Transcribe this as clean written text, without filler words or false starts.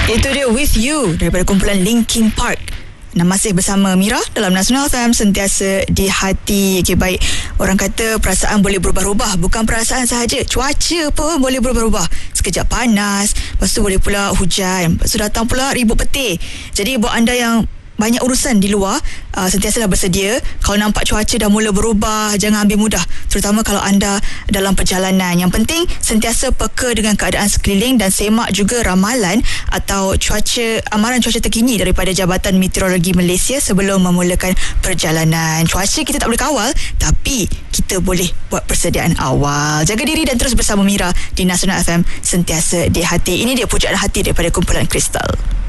Itu dia With You daripada kumpulan Linkin Park. Dan masih bersama Mira dalam Nasional FM, sentiasa di hati. Okay, baik. Orang kata perasaan boleh berubah-ubah. Bukan perasaan sahaja, cuaca pun boleh berubah-ubah. Sekejap panas, lepas tu boleh pula hujan, lepas tu datang pula ribut petir. Jadi buat anda yang banyak urusan di luar, sentiasalah bersedia. Kalau nampak cuaca dah mula berubah, jangan ambil mudah, terutama kalau anda dalam perjalanan. Yang penting sentiasa peka dengan keadaan sekeliling dan semak juga ramalan atau amaran cuaca terkini daripada Jabatan Meteorologi Malaysia sebelum memulakan perjalanan. Cuaca kita tak boleh kawal, tapi kita boleh buat persediaan awal. Jaga diri dan terus bersama Mira di Nasional FM, sentiasa di hati. Ini dia Pujaan Hati daripada kumpulan Kristal.